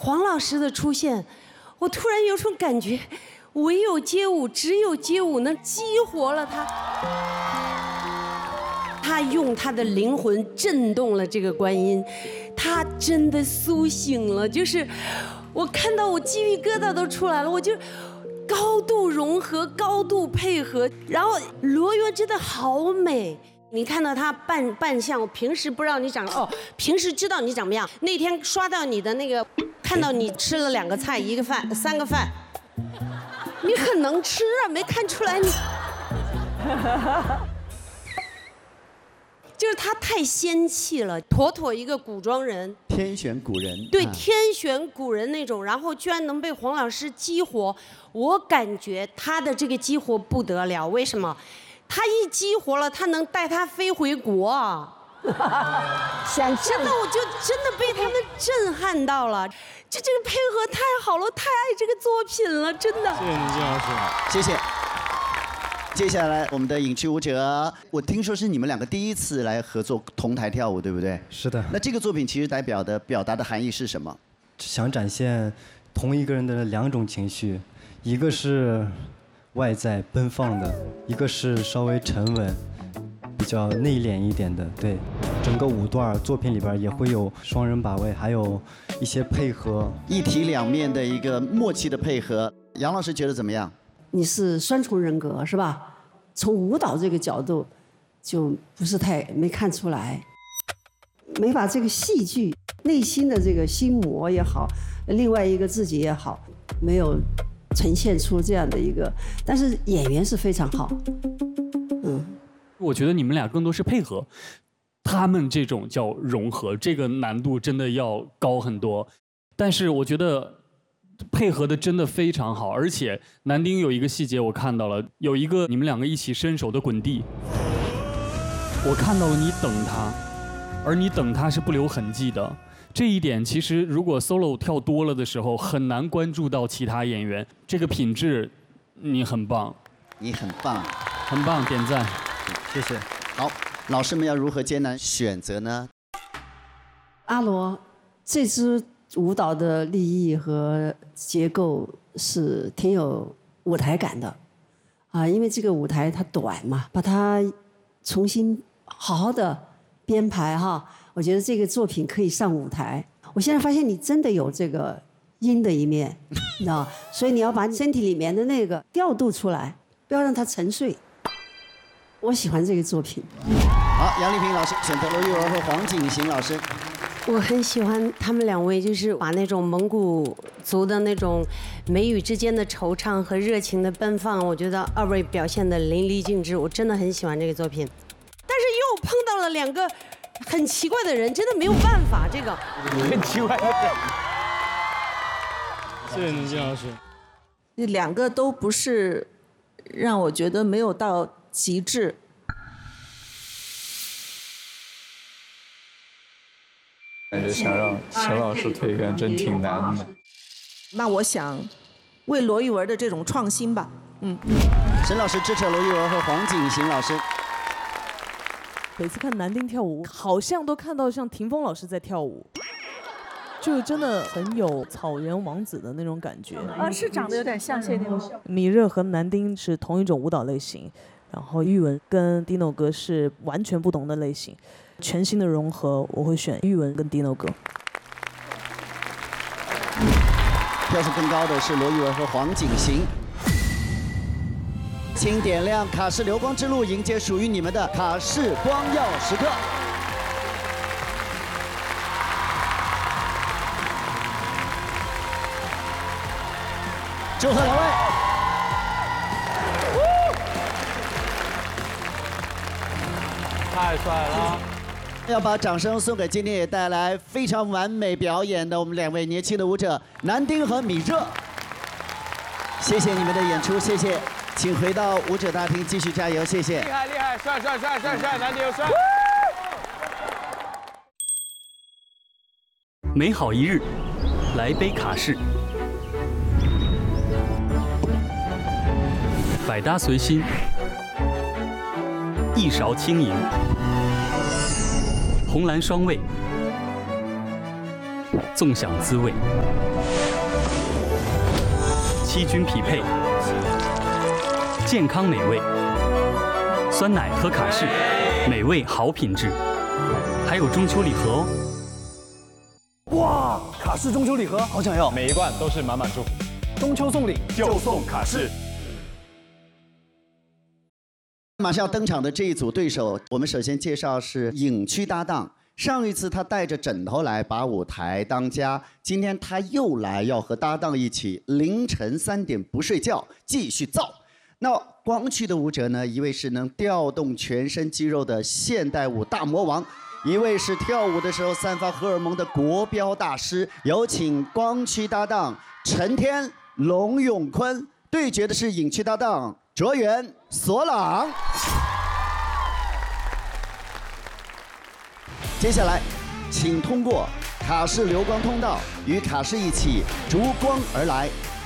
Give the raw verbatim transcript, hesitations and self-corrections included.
黄老师的出现，我突然有种感觉，唯有街舞，只有街舞能激活了他。他用他的灵魂震动了这个观音，他真的苏醒了。就是我看到我鸡皮疙瘩都出来了，我就高度融合，高度配合。然后罗源真的好美。你看到他扮扮相，我平时不知道你长哦，平时知道你长么样。那天刷到你的那个，看到你吃了两个菜，一个饭，三个饭，你很能吃啊，没看出来你。就是他太仙气了，妥妥一个古装人， 天选古人。 对， 啊、 天选古人那种，然后居然能被黄老师激活，我感觉他的这个激活不得了，为什么？他一激活了，他能带他飞回国啊！想真的，我就真的被他们震撼到了，就这个配合太好了，太爱这个作品了，真的。 谢谢您，金老师， 谢谢。接下来我们的影剧舞者，我听说是你们两个第一次来合作同台跳舞，对不对？ 是的。 那这个作品其实代表的表达的含义是什么？ 想展现同一个人的两种情绪，一个是外在奔放的，一个是稍微沉稳、比较内敛一点的。对，整个舞段作品里边也会有双人把位，还有一些配合， 一体两面的一个默契的配合。杨老师觉得怎么样？ 你是双重人格是吧？从舞蹈这个角度，就不是太没看出来，没把这个戏剧内心的这个心魔也好，另外一个自己也好，没有呈现出这样的一个，但是演员是非常好。嗯， 我觉得你们俩更多是配合，他们这种叫融合，这个难度真的要高很多。但是我觉得配合的真的非常好，而且男丁有一个细节我看到了，有一个你们两个一起伸手的滚地，我看到了你等他，而你等他是不留痕迹的。这一点其实如果 solo 跳多了的时候，很难关注到其他演员。这个品质，你很棒， 你很棒， 很棒，点赞， 谢谢。 好，老师们要如何艰难选择呢？ 阿罗，这支舞蹈的立意和结构是挺有舞台感的，啊，因为这个舞台它短嘛，把它重新好好的编排哈，我觉得这个作品可以上舞台。我现在发现你真的有这个阴的一面，你知道，所以你要把你身体里面的那个调度出来，不要让它沉睡。我喜欢这个作品。 好，杨丽萍老师选择罗玉儿和黄景行老师。 我很喜欢他们两位，就是把那种蒙古族的那种眉宇之间的惆怅和热情的奔放，我觉得二位表现的淋漓尽致，我真的很喜欢这个作品。但是又碰到了两个很奇怪的人，真的没有办法，这个很奇怪的人。谢谢您，金老师。 两个都不是让我觉得没有到极致。 感觉想让陈老师退圈真挺难的。 那我想为罗玉文的这种创新吧，嗯。 陈老师支持罗玉儿和黄景行老师。 每次看男丁跳舞，好像都看到像霆锋老师在跳舞，就真的很有草原王子的那种感觉。 啊，是长得有点像谢霆锋。 米热和男丁是同一种舞蹈类型，然后玉文跟 Dino 哥是完全不同的类型。全新的融合，我会选玉文跟 Dino 哥。 票数更高的是罗玉儿和黄景行。请点亮卡式流光之路，迎接属于你们的卡式光耀时刻。祝贺两位！ 太帅了！ 要把掌声送给今天也带来非常完美表演的我们两位年轻的舞者男丁和米热。谢谢你们的演出，谢谢，请回到舞者大厅继续加油，谢谢。 厉害厉害，帅帅帅帅帅，男丁又帅。 美好一日，来杯卡式。百搭随心，一勺轻盈，红蓝双味，纵享滋味。 七菌匹配，健康美味。酸奶和卡士，美味好品质。还有中秋礼盒哦。 哇，卡士中秋礼盒好想要，每一罐都是满满祝福。中秋送礼就送卡士。 马上要登场的这一组对手，我们首先介绍是影区搭档。上一次他带着枕头来把舞台当家，今天他又来要和搭档一起凌晨三点不睡觉继续造。那光区的舞者呢，一位是能调动全身肌肉的现代舞大魔王，一位是跳舞的时候散发荷尔蒙的国标大师。有请光区搭档陈天、龙永坤对决的是影区搭档卓源、索朗。接下来，请通过卡式流光通道与卡式一起逐光而来，